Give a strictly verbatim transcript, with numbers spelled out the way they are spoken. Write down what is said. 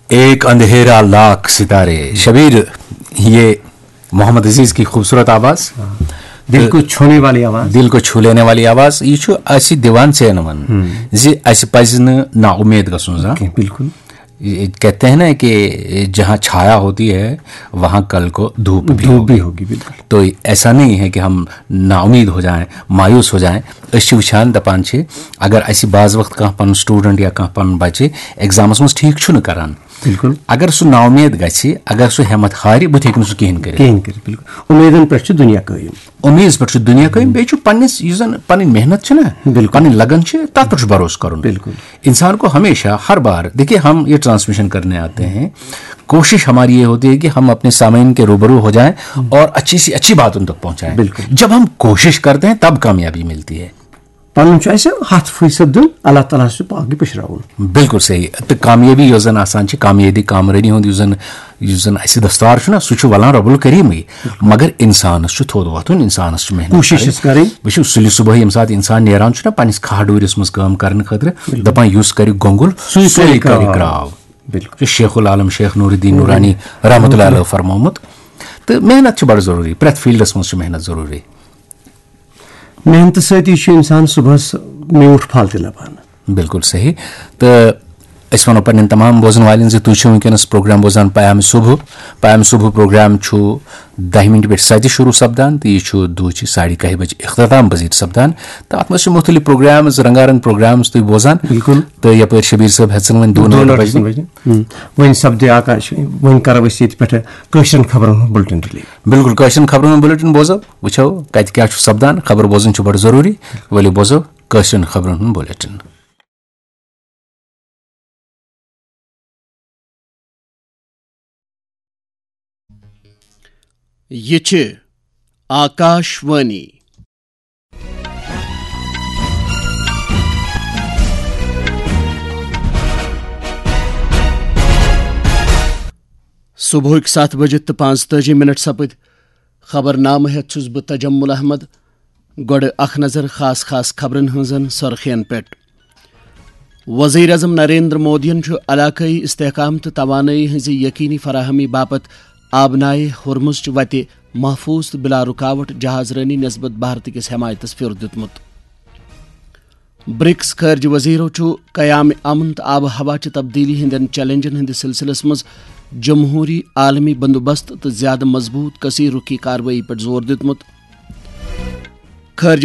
ایک اندھیرا لاکھ ستارے. شبیر, یہ محمد عزیز کی خوبصورت آواز, دل کو چھونے والی آواز, دل کو چھو لینے والی آواز, یہ چھو اسی دیوان چینون زی اسی پزن نا امید گژھُن زا. بالکل. کہتے ہیں نا کہ جہاں چھایا ہوتی ہے وہاں کل کو دھوپ بھی بھی ہوگی. بالکل. تو ایسا نہیں ہے کہ ہم نا امید ہو جائیں, مایوس ہو جائیں. أسۍ وٕچھان دپان چھِ اگر اَسہِ بعض وقت کانٛہہ پنُن سٹوٗڈنٛٹ یا کانٛہہ پنُن بچہِ ایگزامس منٛز ٹھیٖک چھُنہٕ کران, بالکل, اگر سُہ نا اُمید گژھِ, اگر سُہ ہٮ۪مت ہارِ, بہٕ ہیٚکہِ نہٕ سُہ کِہیٖنۍ کٔرِتھ. کِہیٖنۍ کٔرِتھ. بالکل. اُمیدن پٮ۪ٹھ چھُ دُنیا قٲیِم. اُمیٖد پٮ۪ٹھ چھُ دُنیا قٲیِم. بیٚیہِ چھُ پنٕنِس یُس زن پنٕنۍ محنت چھِ نا, پنٕنۍ لگن چھِ, تتھ پٮ۪ٹھ چھُ بھروسہٕ کرُن. بالکل. انسان کو ہمیشہ ہر بار دیکھیے ہم یہ ٹرانسمیشن کرنے آتے ہیں, کوشش ہماری یہ ہوتی ہے کہ ہم اپنے سامعین کے روبرو ہو جائیں اور اچھی سی اچھی بات ان تک پہنچائیں. بالکل. جب ہم کوشش کرتے ہیں تب کامیابی ملتی ہے. پنُن چھُ اَسہِ ہتھ فیصد دیُن, اللہ تعالیٰ چھُ باقٕے پٔشراوُن. بالکل صحیح. تہٕ کامیٲبی یۄس زن آسان چھِ, کامیٲبی کامرٲنی ہُنٛد یُس زن یُس زن اَسہِ دستار چھُ نا, سُہ چھُ ولان رۄب الکریٖمٕے, مگر انسانس چھُ تھوٚد وۄتھُن, انسانس چھُ محنت کوٗشِش کَرٕنۍ. وٕچھِو سُلہِ صُبحٲے ییٚمہِ ساتہٕ انسان نیران چھُ نا پننِس کھاہ ڈوٗرِس منٛز کٲم کرنہٕ خٲطرٕ, دپان یُس کرِ گۄنٛگُل سُے کرِ کرٛاو. بالکل. شیخ العالم شیخ نور الدین نورانی رحمتہ اللہ علیہ فرمومُت. تہٕ محنت چھِ بڑٕ ضروٗری, پرٛٮ۪تھ فیٖلڈس منٛز چھِ محنت ضروٗری. محنتہٕ سۭتی چھُ انسان صُبحس میوٗٹھ پھل تہِ لبان. بالکل صحیح. تہٕ أسۍ وَنو پنٕنٮ۪ن تمام بوزن والٮ۪ن زِ تُہۍ چھِو وٕنکیٚنس پروگرام بوزان پیام صبح. پیام صبح پروگرام چھُ دہہِ مِنٹہِ پٮ۪ٹھ سَتہِ شروٗع سپدان تہٕ یہِ چھُ دُہچہِ ساڑِ کاہہِ بجہِ اختتام پذیٖر سپدان. تہٕ اَتھ منٛز چھِ مُختٔلِف پروگرامز, رنگا رنگ پروگرامز تُہۍ بوزان. بالکل. تہٕ یپٲرۍ شبیٖر صٲب ہٮ۪ژن وۄنۍ دۄن ٲٹھ بجہِ. وۄنۍ سپدِ آکاش, وۄنۍ کرو أسۍ ییٚتہِ پٮ۪ٹھٕ کٲشرٮ۪ن خبرن ہُنٛد بُلٹن ڈِلیٖٹ. بالکل کٲشرٮ۪ن خبرن ہُنٛد بُلٹن بوزو, وٕچھو کتہِ کیٛاہ چھُ سپدان. خبر بوزُن چھُ بڑٕ ضروٗری. ؤلِو بوزو کٲشرٮ۪ن خبرن ہُنٛد بُلٹن. یہ چھِ آکاش وانی. صبحٕکۍ سَتھ بجِتھ تہٕ پانٛژتٲجی منٹ سپٕدۍ. خبر نامہٕ ہٮ۪تھ چھُس بہٕ تجمل احمد. گۄڈٕ اکھ نظر خاص خاص خبرن ہٕنٛزن سرخین پٮ۪ٹھ. وزیر اعظم نریندر مودین چھُ علاقٲیی استحکام تہٕ توانٲیی ہٕنٛزِ یقینی فراہمی باپتھ آبنائے ہرمزچہِ وتہِ محفوظ تہٕ بلا رکاوٹ جہاز رٲنی نسبت بھارت کِس حمایتس پھِر دیُتمُت. برکس خارجہ وزیرو چھُ قیام امن تہٕ آبہٕ ہواچہِ تبدیلی ہٕنٛدٮ۪ن چیلنجن ہٕنٛدِس سلسلس منٛز جمہوٗری عالمی بندوبست تہٕ زیادٕ مضبوٗط کثیر رُخی کاروٲیی پٮ۪ٹھ زور دیُتمُت. خارجہ